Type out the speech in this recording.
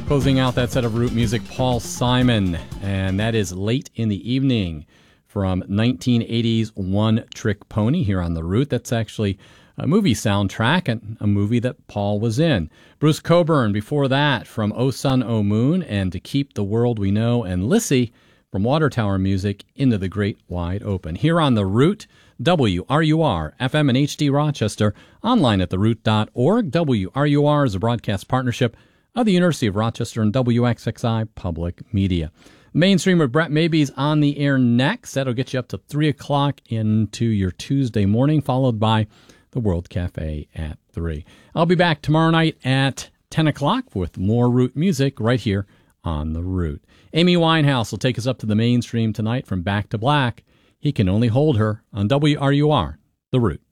Closing out that set of Root music, Paul Simon, and that is Late in the Evening from 1980's One Trick Pony here on The Root. That's actually a movie soundtrack and a movie that Paul was in. Bruce Cockburn before that from O Sun, O Moon and To Keep the World We Know, and Lissy from Water Tower Music, Into the Great Wide Open. Here on The Root, WRUR, FM and HD Rochester, online at theroot.org. WRUR is a broadcast partnership of the University of Rochester and WXXI Public Media. Mainstream with Brett Maybe's on the air next. That'll get you up to 3 o'clock into your Tuesday morning, followed by the World Cafe at 3. I'll be back tomorrow night at 10 o'clock with more Root music right here on The Root. Amy Winehouse will take us up to the mainstream tonight from Back to Black. He Can Only Hold Her on WRUR, The Root.